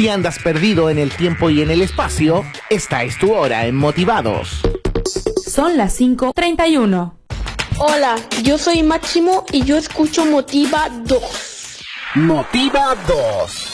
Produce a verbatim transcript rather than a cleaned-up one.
Si andas perdido en el tiempo y en el espacio, esta es tu hora en Motivados. Son las cinco treinta y uno. Hola, yo soy Máximo y yo escucho Motiva dos. Motiva dos.